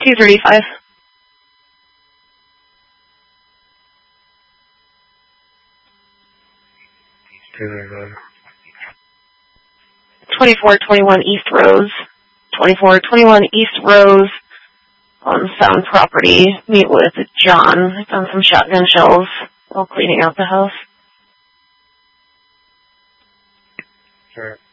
235. $235. 2421 East Rose. 2421 East Rose on Sound Property. Meet with John. I found some shotgun shells while cleaning out the house. Sure.